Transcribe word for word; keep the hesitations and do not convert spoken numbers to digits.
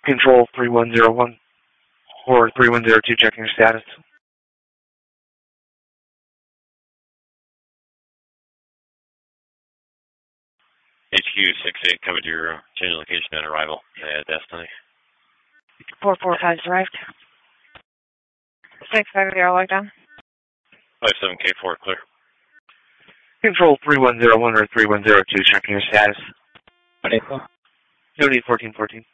Control three one zero one or three one zero two, checking your status. H Q six eight, covered your change of location and arrival at Destiny. four four five arrived. six five zero, lockdown. five seven K four, clear. Control three one zero one or three one zero two, checking your status. No need fourteen fourteen.